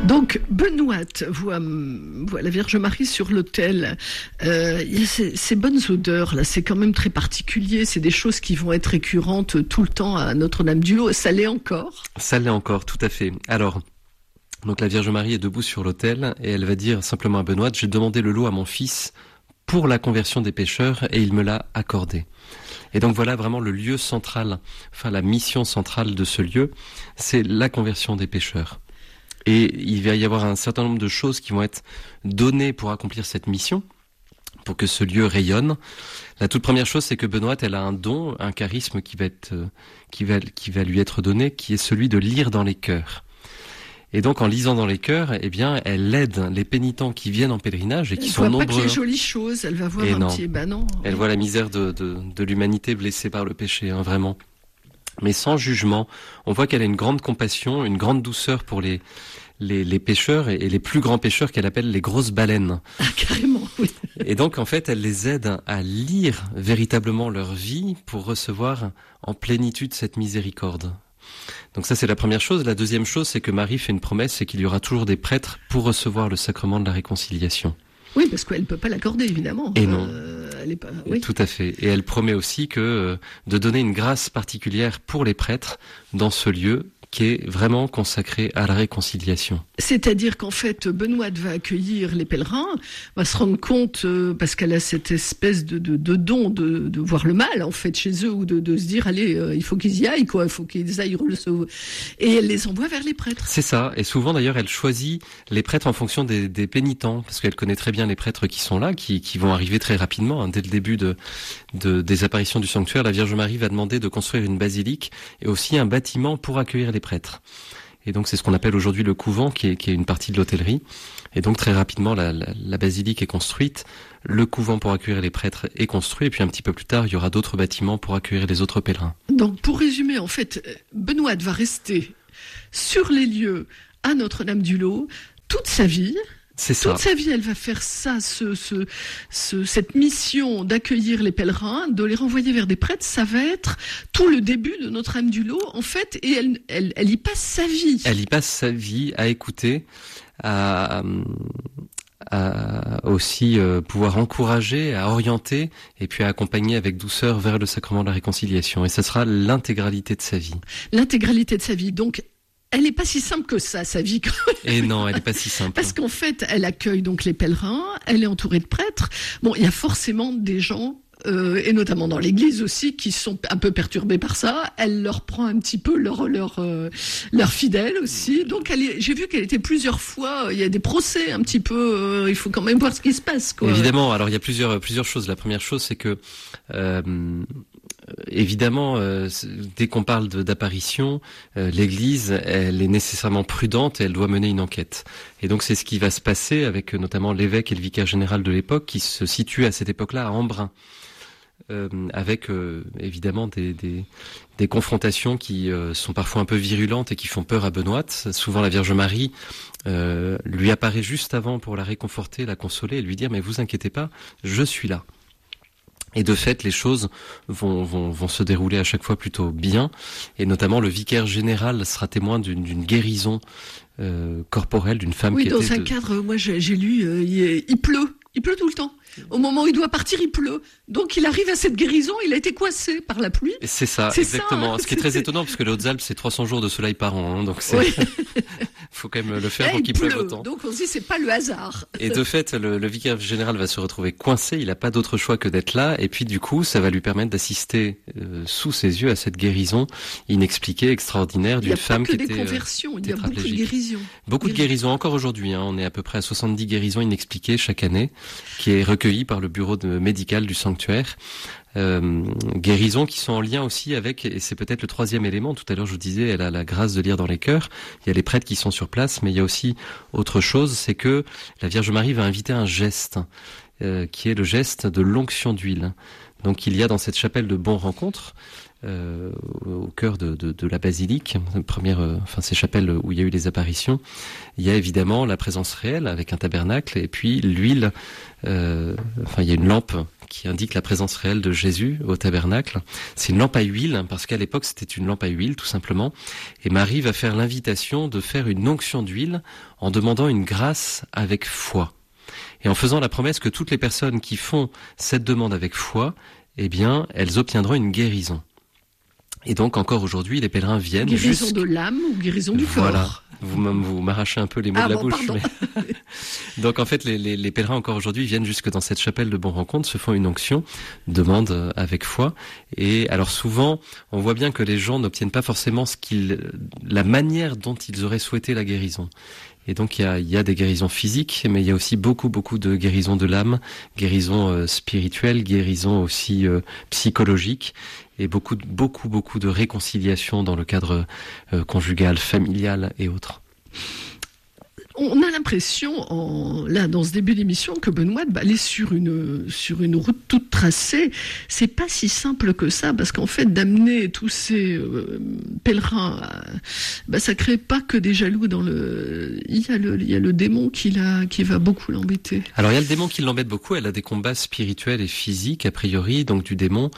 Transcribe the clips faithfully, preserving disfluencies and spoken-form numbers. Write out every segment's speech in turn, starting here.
Donc, Benoît voit, voit la Vierge Marie sur l'autel. Euh, il y a ces, ces bonnes odeurs, là, c'est quand même très particulier. C'est des choses qui vont être récurrentes tout le temps à Notre-Dame-du-Lot. Ça l'est encore? Ça l'est encore, tout à fait. Alors, donc la Vierge Marie est debout sur l'autel et elle va dire simplement à Benoît, j'ai demandé le lot à mon fils pour la conversion des pécheurs et il me l'a accordé. Et donc voilà vraiment le lieu central, enfin la mission centrale de ce lieu, c'est la conversion des pécheurs. Et il va y avoir un certain nombre de choses qui vont être données pour accomplir cette mission, pour que ce lieu rayonne. La toute première chose, c'est que Benoît, elle a un don, un charisme qui va être, qui va, qui va lui être donné, qui est celui de lire dans les cœurs. Et donc, en lisant dans les cœurs, eh bien, elle aide les pénitents qui viennent en pèlerinage et qui elle sont nombreux. Elle voit pas que les jolies choses, elle va voir et un non. petit... Ben non. Elle voit la misère de, de, de l'humanité blessée par le péché, hein, vraiment. Mais sans jugement. On voit qu'elle a une grande compassion, une grande douceur pour les, les, les pécheurs et, et les plus grands pécheurs qu'elle appelle les grosses baleines. Ah, carrément, oui. Et donc, en fait, elle les aide à lire véritablement leur vie pour recevoir en plénitude cette miséricorde. Donc ça, c'est la première chose. La deuxième chose, c'est que Marie fait une promesse, c'est qu'il y aura toujours des prêtres pour recevoir le sacrement de la réconciliation. Oui, parce qu'elle ne peut pas l'accorder, évidemment. Et non. Euh, elle est pas... oui. Tout à fait. Et elle promet aussi que euh, de donner une grâce particulière pour les prêtres dans ce lieu qui est vraiment consacré à la réconciliation. C'est-à-dire qu'en fait, Benoît va accueillir les pèlerins, va se rendre compte, euh, parce qu'elle a cette espèce de, de, de don de, de voir le mal, en fait, chez eux, ou de, de se dire, allez, euh, il faut qu'ils y aillent, quoi, il faut qu'ils aillent le sauver. Et elle les envoie vers les prêtres. C'est ça. Et souvent, d'ailleurs, elle choisit les prêtres en fonction des, des pénitents, parce qu'elle connaît très bien les prêtres qui sont là, qui, qui vont arriver très rapidement. Hein, dès le début de, de, des apparitions du sanctuaire, la Vierge Marie va demander de construire une basilique et aussi un bâtiment pour accueillir les prêtres. Et donc c'est ce qu'on appelle aujourd'hui le couvent, qui est, qui est une partie de l'hôtellerie. Et donc très rapidement la, la, la basilique est construite, le couvent pour accueillir les prêtres est construit, et puis un petit peu plus tard il y aura d'autres bâtiments pour accueillir les autres pèlerins. Donc pour résumer, en fait, Benoît va rester sur les lieux à Notre-Dame-du-Lot toute sa vie. C'est ça. Toute sa vie, elle va faire ça, ce, ce, ce, cette mission d'accueillir les pèlerins, de les renvoyer vers des prêtres. Ça va être tout le début de Notre-Dame-du-Lot, en fait, et elle, elle, elle y passe sa vie. Elle y passe sa vie à écouter, à, à aussi euh, pouvoir encourager, à orienter, et puis à accompagner avec douceur vers le sacrement de la réconciliation. Et ça sera l'intégralité de sa vie. L'intégralité de sa vie. Donc, elle n'est pas si simple que ça, sa vie. Et non, elle n'est pas si simple. Parce qu'en fait, elle accueille donc les pèlerins, elle est entourée de prêtres. Bon, il y a forcément des gens, euh, et notamment dans l'église aussi, qui sont un peu perturbés par ça. Elle leur prend un petit peu leur leur euh, leur fidèle aussi. Donc, elle est, j'ai vu qu'elle était plusieurs fois. Il y a des procès un petit peu. Euh, il faut quand même voir ce qui se passe, quoi. Évidemment. Alors, il y a plusieurs plusieurs choses. La première chose, c'est que euh, évidemment, euh, dès qu'on parle de, d'apparition, euh, l'Église, elle est nécessairement prudente et elle doit mener une enquête. Et donc c'est ce qui va se passer avec euh, notamment l'évêque et le vicaire général de l'époque, qui se situe à cette époque-là à Embrun, euh, avec euh, évidemment des, des, des confrontations qui euh, sont parfois un peu virulentes et qui font peur à Benoît. Souvent la Vierge Marie euh, lui apparaît juste avant pour la réconforter, la consoler et lui dire « mais vous inquiétez pas, je suis là ». Et de fait, les choses vont, vont, vont se dérouler à chaque fois plutôt bien. Et notamment, le vicaire général sera témoin d'une, d'une guérison euh, corporelle d'une femme oui, qui était... était... Oui, dans un de... cadre, moi j'ai, j'ai lu, euh, il, il pleut. Il pleut tout le temps. Au moment où il doit partir, il pleut. Donc il arrive à cette guérison, il a été coincé par la pluie. C'est ça, c'est exactement. Ça, hein. Ce qui est très étonnant, parce que les Hautes-Alpes, c'est trois cents jours de soleil par an. Hein, donc c'est... Oui. faut quand même le faire et pour qu'il pleut, pleuve autant. Donc on se dit, c'est pas le hasard. Et de fait, le, le vicaire général va se retrouver coincé, il n'a pas d'autre choix que d'être là. Et puis du coup, ça va lui permettre d'assister euh, sous ses yeux à cette guérison inexpliquée, extraordinaire d'une femme qui était... Il n'y a pas que des conversions, il y a beaucoup de guérisons. Beaucoup de guérisons, encore aujourd'hui. Hein, on est à peu près à soixante-dix guérisons inexpliquées chaque année, qui est recueillie par le bureau de, médical du sanctuaire. Euh, guérisons qui sont en lien aussi avec, et c'est peut-être le troisième élément, tout à l'heure je vous disais, elle a la grâce de lire dans les cœurs, il y a les prêtres qui sont sur place, mais il y a aussi autre chose, c'est que la Vierge Marie va inviter un geste, euh, qui est le geste de l'onction d'huile. Donc il y a dans cette chapelle de Bon Rencontre, euh, au cœur de, de, de la basilique, première, euh, enfin ces chapelles où il y a eu les apparitions, il y a évidemment la présence réelle avec un tabernacle et puis l'huile. Euh, enfin, il y a une lampe qui indique la présence réelle de Jésus au tabernacle. C'est une lampe à huile parce qu'à l'époque c'était une lampe à huile tout simplement. Et Marie va faire l'invitation de faire une onction d'huile en demandant une grâce avec foi. Et en faisant la promesse que toutes les personnes qui font cette demande avec foi, eh bien, elles obtiendront une guérison. Et donc, encore aujourd'hui, les pèlerins viennent... Guérison jusqu'... de l'âme ou guérison du corps. Voilà. Vous, vous m'arrachez un peu les mots ah de la bon, bouche. Mais... donc, en fait, les, les, les pèlerins, encore aujourd'hui, viennent jusque dans cette chapelle de Bonne Rencontre, se font une onction, demandent avec foi. Et alors, souvent, on voit bien que les gens n'obtiennent pas forcément ce qu'ils, la manière dont ils auraient souhaité la guérison. Et donc il y a, il y a des guérisons physiques, mais il y a aussi beaucoup, beaucoup de guérisons de l'âme, guérisons euh, spirituelles, guérisons aussi euh, psychologiques, et beaucoup, beaucoup, beaucoup de réconciliation dans le cadre euh, conjugal, familial et autres. On a l'impression, en, là, dans ce début d'émission, que Benoît bah, elle est sur une, sur une route toute tracée. C'est pas si simple que ça, parce qu'en fait, d'amener tous ces euh, pèlerins, euh, bah, ça crée pas que des jaloux dans le... Il y a le, il y a le démon qui, l'a, qui va beaucoup l'embêter. Alors, il y a le démon qui l'embête beaucoup. Elle a des combats spirituels et physiques, a priori, donc du démon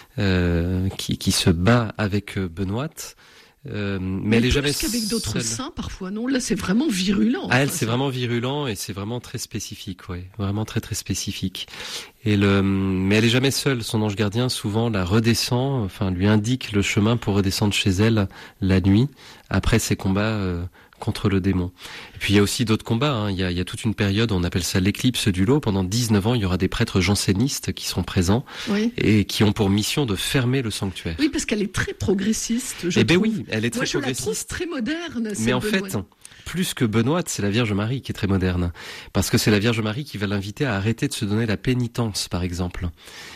euh, qui, qui se bat avec Benoît. Euh, mais, mais elle est jamais qu'avec d'autres seule. Saints parfois, non? Là, c'est vraiment virulent. Ah, elle, c'est vraiment virulent et c'est vraiment très spécifique, ouais, vraiment très très spécifique. Et le, mais elle est jamais seule. Son ange gardien souvent la redescend, enfin lui indique le chemin pour redescendre chez elle la nuit après ses combats euh, contre le démon. Et puis il y a aussi d'autres combats. Hein. Il y a, il y a toute une période, on appelle ça l'éclipse du lot. Pendant dix-neuf ans, il y aura des prêtres jansénistes qui seront présents oui. et qui ont pour mission de fermer le sanctuaire. Oui, parce qu'elle est très progressiste. Je eh ben trouve. oui, elle est très Moi, je progressiste. La trouve très moderne. Mais en Benoît. fait, plus que Benoît, c'est la Vierge Marie qui est très moderne, parce que c'est la Vierge Marie qui va l'inviter à arrêter de se donner la pénitence, par exemple.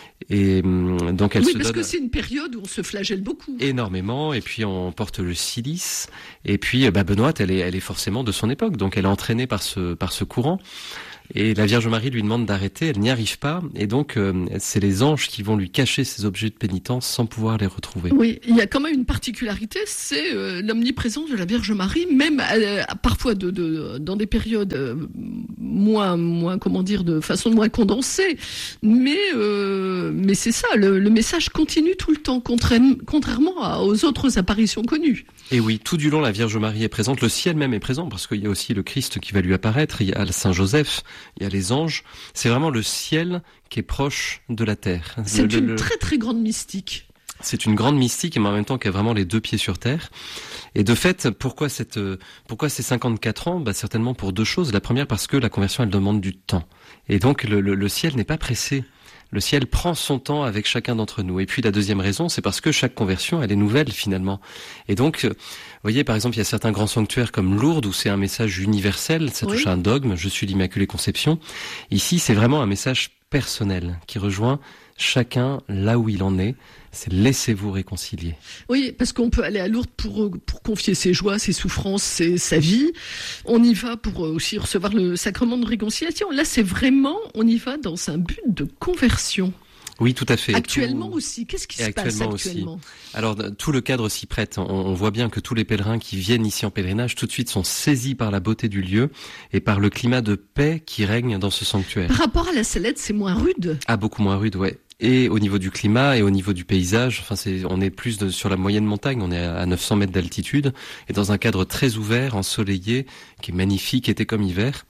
Et donc elle oui, se parce donne que c'est une période où on se flagelle beaucoup. Énormément, et puis on porte le cilice. Et puis, bah, Benoît, elle est, elle est forcément de son époque, donc elle est entraînée par ce, par ce courant. Et la Vierge Marie lui demande d'arrêter, elle n'y arrive pas, et donc euh, c'est les anges qui vont lui cacher ces objets de pénitence sans pouvoir les retrouver. Oui, il y a quand même une particularité, c'est euh, l'omniprésence de la Vierge Marie, même euh, parfois de, de, dans des périodes euh, moins, moins, comment dire, de façon moins condensée, mais, euh, mais c'est ça, le, le message continue tout le temps, contrairement à, aux autres apparitions connues. Et oui, tout du long, la Vierge Marie est présente, le ciel même est présent, parce qu'il y a aussi le Christ qui va lui apparaître, il y a le Saint Joseph, il y a les anges, c'est vraiment le ciel qui est proche de la terre. C'est le, une le... très très grande mystique. C'est une grande mystique, mais en même temps qui a vraiment les deux pieds sur terre. Et de fait, pourquoi cette, pourquoi ces cinquante-quatre ans? Bah, certainement pour deux choses. La première, parce que la conversion, elle demande du temps. Et donc, le, le, le ciel n'est pas pressé. Le ciel prend son temps avec chacun d'entre nous. Et puis la deuxième raison, c'est parce que chaque conversion, elle est nouvelle finalement. Et donc, vous voyez, par exemple, il y a certains grands sanctuaires comme Lourdes où c'est un message universel, ça touche oui. à un dogme, je suis l'Immaculée Conception. Ici, c'est vraiment un message personnel qui rejoint chacun là où il en est. C'est laissez-vous réconcilier. Oui, parce qu'on peut aller à Lourdes pour, pour confier ses joies, ses souffrances, ses, sa vie. On y va pour aussi recevoir le sacrement de réconciliation. Là, c'est vraiment, on y va dans un but de conversion. Oui, tout à fait. Actuellement tout... aussi, qu'est-ce qui Et se passe actuellement aussi. Alors, tout le cadre s'y prête. On, on voit bien que tous les pèlerins qui viennent ici en pèlerinage, tout de suite, sont saisis par la beauté du lieu et par le climat de paix qui règne dans ce sanctuaire. Par rapport à la Salette, c'est moins rude. Ah, beaucoup moins rude, ouais. Et au niveau du climat et au niveau du paysage, enfin c'est, on est plus de, sur la moyenne montagne, on est à neuf cents mètres d'altitude et dans un cadre très ouvert, ensoleillé, qui est magnifique, été comme hiver.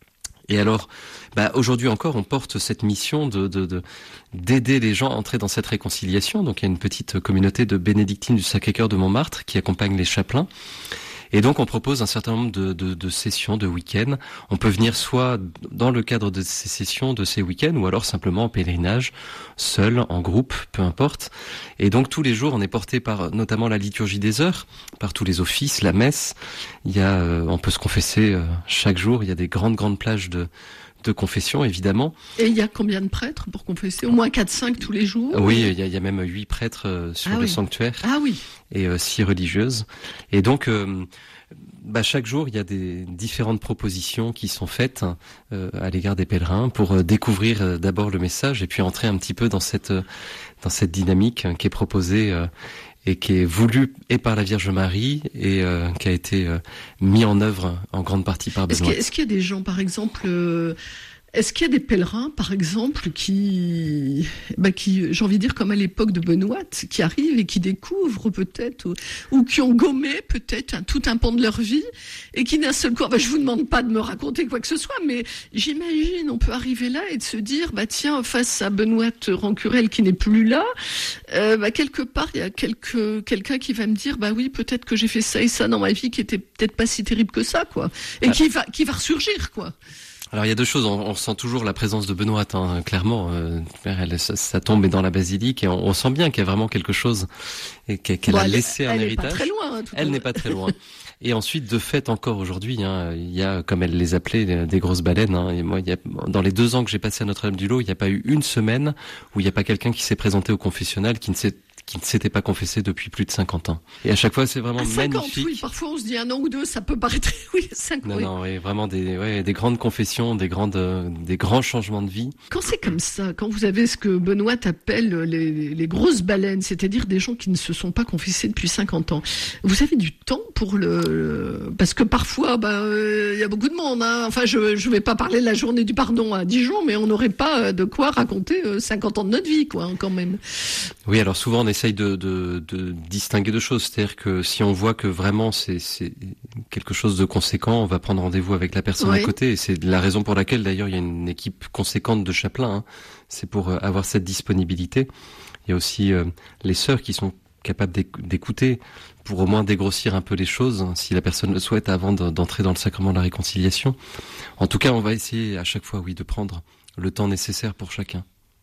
Et alors, bah, aujourd'hui encore, on porte cette mission de, de, de, d'aider les gens à entrer dans cette réconciliation. Donc il y a une petite communauté de bénédictines du Sacré-Cœur de Montmartre qui accompagne les chapelains. Et donc on propose un certain nombre de, de, de sessions, de week-ends. On peut venir soit dans le cadre de ces sessions, de ces week-ends, ou alors simplement en pèlerinage, seul, en groupe, peu importe. Et donc tous les jours, on est porté par notamment la liturgie des heures, par tous les offices, la messe. Il y a, euh, on peut se confesser euh, chaque jour. Il y a des grandes grandes plages de de confession, évidemment. Et il y a combien de prêtres pour confesser? Au moins quatre cinq tous les jours? Oui, il y a, il y a même huit prêtres euh, sur ah le oui. sanctuaire. Ah oui. Et euh, six religieuses. Et donc, euh, bah, chaque jour, il y a des différentes propositions qui sont faites euh, à l'égard des pèlerins pour euh, découvrir euh, d'abord le message et puis entrer un petit peu dans cette euh, dans cette dynamique qui est proposée euh, et qui est voulue et par la Vierge Marie et euh, qui a été euh, mis en œuvre en grande partie par Benoît. Est-ce qu'il y a, est-ce qu'il y a des gens, par exemple, euh, est-ce qu'il y a des pèlerins, par exemple, qui, bah, qui, j'ai envie de dire comme à l'époque de Benoît, qui arrivent et qui découvrent peut-être, ou, ou qui ont gommé peut-être un, tout un pan de leur vie, et qui d'un seul coup, bah, je vous demande pas de me raconter quoi que ce soit, mais j'imagine, on peut arriver là et de se dire, bah tiens, face à Benoît Rancurel qui n'est plus là, euh, bah, quelque part, il y a quelque, quelqu'un qui va me dire, bah oui, peut-être que j'ai fait ça et ça dans ma vie qui était peut-être pas si terrible que ça, quoi, et ah. qui va, qui va ressurgir, quoi. Alors il y a deux choses, on, on sent toujours la présence de Benoît, hein, clairement, euh, elle, ça, ça tombe dans la basilique et on, on sent bien qu'il y a vraiment quelque chose et qu'elle bon, a laissé elle, un elle héritage. Elle n'est pas très loin. Hein, elle n'est pas très loin. Et ensuite, de fait, encore aujourd'hui, hein, il y a, comme elle les appelait, des grosses baleines. Hein, et moi, il y a, dans les deux ans que j'ai passé à Notre-Dame-du-Lot, il n'y a pas eu une semaine où il n'y a pas quelqu'un qui s'est présenté au confessionnal qui ne s'est qui ne s'était pas confessé depuis plus de cinquante ans. Et à chaque fois, c'est vraiment à cinquante, magnifique. Oui, parfois on se dit un an ou deux, ça peut paraître, oui, cinq Non, oui. non, oui, vraiment des, ouais, des grandes confessions, des grandes, euh, des grands changements de vie. Quand c'est comme ça, quand vous avez ce que Benoît appelle les, les grosses baleines, c'est-à-dire des gens qui ne se sont pas confessés depuis cinquante ans, vous avez du temps pour le, le... parce que parfois, bah, il euh, y a beaucoup de monde, hein. Enfin, je, je vais pas parler de la journée du pardon à Dijon, mais on n'aurait pas de quoi raconter euh, cinquante ans de notre vie, quoi, hein, quand même. Oui, alors souvent on essaye de, de, de distinguer deux choses, c'est-à-dire que si on voit que vraiment c'est, c'est quelque chose de conséquent, on va prendre rendez-vous avec la personne oui. à côté, et c'est la raison pour laquelle d'ailleurs il y a une équipe conséquente de chapelains, hein. C'est pour avoir cette disponibilité. Il y a aussi euh, les sœurs qui sont capables d'écouter pour au moins dégrossir un peu les choses, si la personne le souhaite, avant d'entrer dans le sacrement de la réconciliation. En tout cas, on va essayer à chaque fois, oui, de prendre le temps nécessaire pour chacun.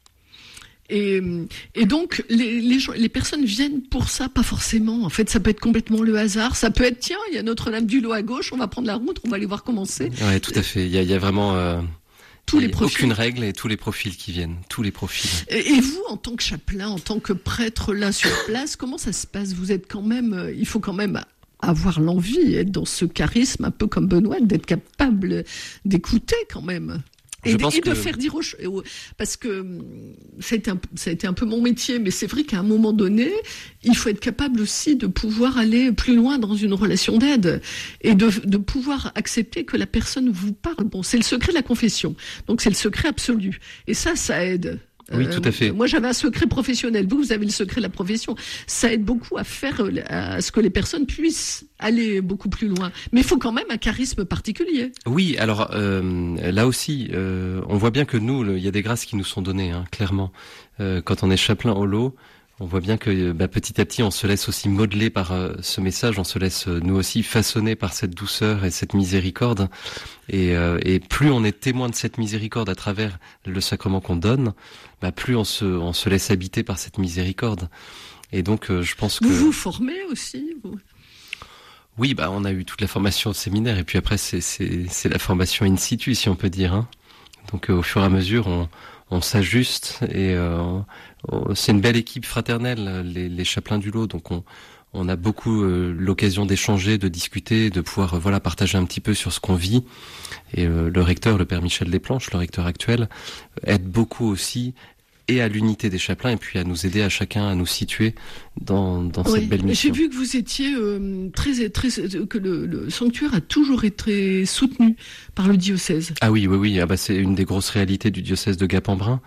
Et, et donc, les, les, gens, les personnes viennent pour ça, pas forcément. En fait, ça peut être complètement le hasard. Ça peut être, tiens, il y a Notre-Dame-du-Lot à gauche, on va prendre la route, on va aller voir comment c'est. Oui, tout à fait. Il y a, il y a vraiment euh, tous les profils. Aucune règle et tous les profils qui viennent. Tous les profils. Et, et vous, en tant que chapelain, en tant que prêtre là sur place, comment ça se passe? Vous êtes quand même, euh, il faut quand même avoir l'envie, être dans ce charisme, un peu comme Benoît, d'être capable d'écouter quand même. Et, et de que... faire dire aux choses, parce que ça a, été un, ça a été un peu mon métier, mais c'est vrai qu'à un moment donné, il faut être capable aussi de pouvoir aller plus loin dans une relation d'aide et de, de pouvoir accepter que la personne vous parle. Bon, c'est le secret de la confession, donc c'est le secret absolu. Et ça, ça aide. Oui, tout à fait. Euh, moi, j'avais un secret professionnel. Vous, vous avez le secret de la profession. Ça aide beaucoup à faire, à ce que les personnes puissent aller beaucoup plus loin. Mais il faut quand même un charisme particulier. Oui, alors euh, là aussi, euh, on voit bien que nous, il y a des grâces qui nous sont données, hein, clairement. Euh, quand on est chapelain au lot, on voit bien que bah, petit à petit, on se laisse aussi modeler par euh, ce message, on se laisse euh, nous aussi façonner par cette douceur et cette miséricorde. Et, euh, et plus on est témoin de cette miséricorde à travers le sacrement qu'on donne, bah, plus on se, on se laisse habiter par cette miséricorde. Et donc, euh, je pense que... Vous vous formez aussi vous... Oui, bah, on a eu toute la formation au séminaire, et puis après, c'est, c'est, c'est la formation in situ, si on peut dire. Hein. Donc, euh, au fur et à mesure, on... on s'ajuste et euh, on, c'est une belle équipe fraternelle, les, les chapelains du lot. Donc on, on a beaucoup euh, l'occasion d'échanger, de discuter, de pouvoir euh, voilà partager un petit peu sur ce qu'on vit. Et euh, le recteur, le père Michel Desplanches, le recteur actuel, aide beaucoup aussi et à l'unité des chapelains et puis à nous aider à chacun à nous situer dans, dans oui, cette belle mission. J'ai vu que vous étiez euh, très, très, que le, le sanctuaire a toujours été soutenu par le diocèse. Ah oui, oui, oui. Ah bah c'est une des grosses réalités du diocèse de Gap-en-Brun.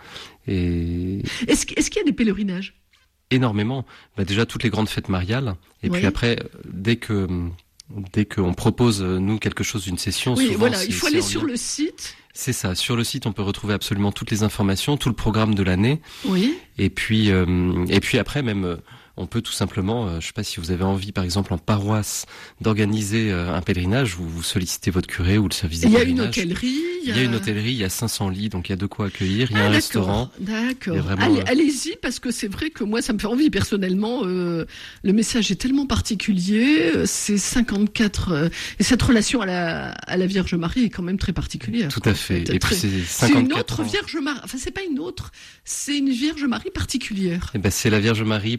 Et est-ce, est-ce qu'il y a des pèlerinages? Énormément. Bah déjà toutes les grandes fêtes mariales. Et oui. Puis après, dès que dès qu'on propose nous quelque chose d'une session, oui, souvent, voilà, c'est, il faut c'est aller sur le site. C'est ça. Sur le site, on peut retrouver absolument toutes les informations, tout le programme de l'année. Oui. Et puis, euh, et puis après, même, euh, on peut tout simplement, euh, je sais pas si vous avez envie, par exemple, en paroisse, d'organiser euh, un pèlerinage. Vous, vous sollicitez votre curé ou le service des pèlerinages. Il y a une hôtellerie. Il y a... il y a une hôtellerie. Il y a cinq cents lits, donc il y a de quoi accueillir. Il y a ah, un d'accord, restaurant. D'accord. Vraiment, Allez, euh... allez-y, parce que c'est vrai que moi, ça me fait envie personnellement. Euh, le message est tellement particulier. C'est cinquante-quatre euh, et cette relation à la à la Vierge Marie est quand même très particulière. Tout à fait. fait. Et très... puis c'est cinquante-quatre C'est une autre ans. Vierge Marie. Enfin, c'est pas une autre. C'est une Vierge Marie particulière. Et ben c'est la Vierge Marie pleine de douceur.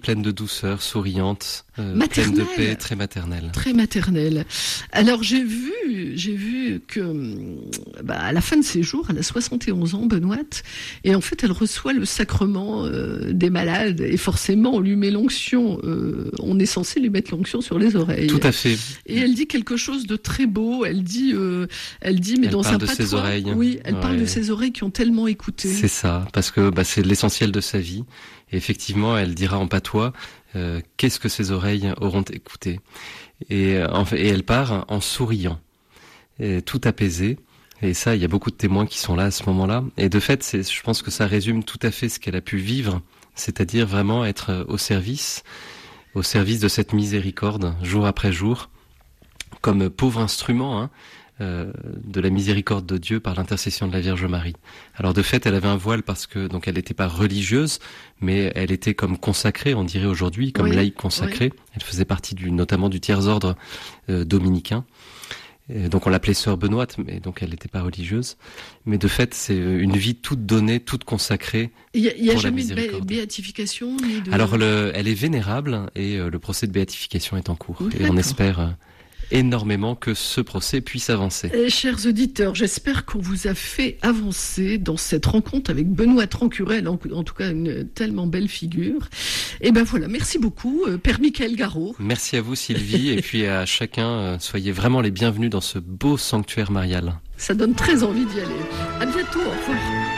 douceur, souriante, euh, pleine de paix, très maternelle. Très maternelle. Alors j'ai vu, j'ai vu que bah, à la fin de ses jours, elle a soixante et onze ans, Benoît, et en fait elle reçoit le sacrement euh, des malades, et forcément on lui met l'onction, euh, on est censé lui mettre l'onction sur les oreilles. Tout à fait. Et elle dit quelque chose de très beau, elle dit, euh, elle dit mais elle dans parle un de patois, ses oreilles. Oui, elle ouais. parle de ses oreilles qui ont tellement écouté. C'est ça, parce que bah, c'est l'essentiel de sa vie. Et effectivement, elle dira en patois euh, qu'est-ce que ses oreilles auront écouté. Et, en fait, et elle part en souriant, et tout apaisée. Et ça, il y a beaucoup de témoins qui sont là à ce moment-là. Et de fait, c'est, je pense que ça résume tout à fait ce qu'elle a pu vivre, c'est-à-dire vraiment être au service, au service de cette miséricorde, jour après jour, comme pauvre instrument, hein, Euh, de la miséricorde de Dieu par l'intercession de la Vierge Marie. Alors de fait, elle avait un voile parce que donc elle n'était pas religieuse, mais elle était comme consacrée, on dirait aujourd'hui, comme oui, laïque consacrée. Oui. Elle faisait partie du, notamment du tiers ordre euh, dominicain. Et donc on l'appelait sœur Benoît, mais donc elle n'était pas religieuse. Mais de fait, c'est une vie toute donnée, toute consacrée. Il y a, il y a pour jamais la de béatification ni de... Alors le, elle est vénérable et euh, le procès de béatification est en cours. Oui, et on espère. Euh, énormément que ce procès puisse avancer. Et chers auditeurs, j'espère qu'on vous a fait avancer dans cette rencontre avec Benoît Rancurel, en, en tout cas une tellement belle figure. Et ben voilà, merci beaucoup, euh, Père Michael Garot. Merci à vous Sylvie, et puis à chacun, euh, soyez vraiment les bienvenus dans ce beau sanctuaire marial. Ça donne très envie d'y aller. À bientôt, au revoir.